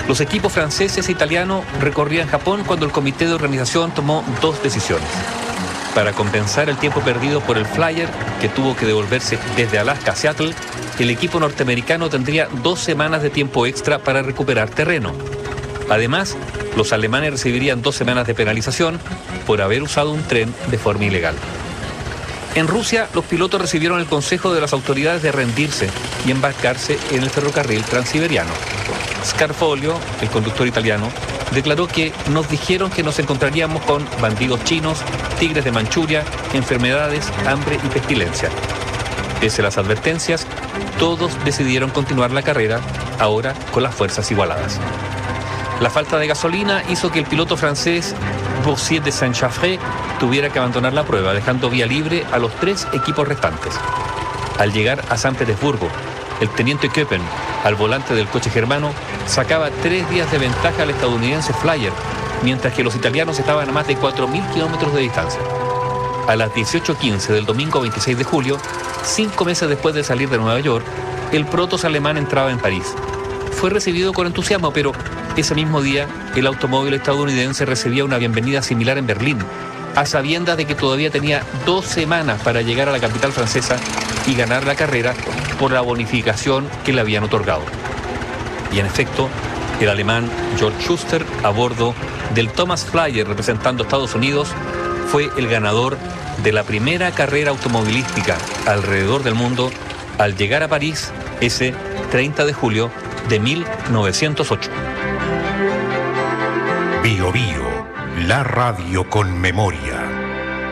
Los equipos franceses e italianos recorrían Japón cuando el comité de organización tomó dos decisiones. Para compensar el tiempo perdido por el Flyer, que tuvo que devolverse desde Alaska a Seattle, el equipo norteamericano tendría 2 semanas de tiempo extra para recuperar terreno. Además, los alemanes recibirían 2 semanas de penalización por haber usado un tren de forma ilegal. En Rusia, los pilotos recibieron el consejo de las autoridades de rendirse y embarcarse en el ferrocarril transiberiano. Scarfolio, el conductor italiano, declaró que nos dijeron que nos encontraríamos con bandidos chinos, tigres de Manchuria, enfermedades, hambre y pestilencia. Pese a las advertencias, todos decidieron continuar la carrera, ahora con las fuerzas igualadas. La falta de gasolina hizo que el piloto francés Boursier de Saint-Chaffré tuviera que abandonar la prueba, dejando vía libre a los 3 equipos restantes. Al llegar a San Petersburgo, el teniente Köppen, al volante del coche germano, sacaba 3 días de ventaja al estadounidense Flyer, mientras que los italianos estaban a más de 4.000 kilómetros de distancia. A las 18:15 del domingo 26 de julio, 5 meses después de salir de Nueva York, el Protoss alemán entraba en París. Fue recibido con entusiasmo, pero ese mismo día el automóvil estadounidense recibía una bienvenida similar en Berlín, a sabiendas de que todavía tenía 2 semanas para llegar a la capital francesa y ganar la carrera por la bonificación que le habían otorgado. Y en efecto, el alemán Georg Schuster, a bordo del Thomas Flyer representando a Estados Unidos, fue el ganador de la primera carrera automovilística alrededor del mundo al llegar a París ese 30 de julio de 1908. Bio Bio, la radio con memoria.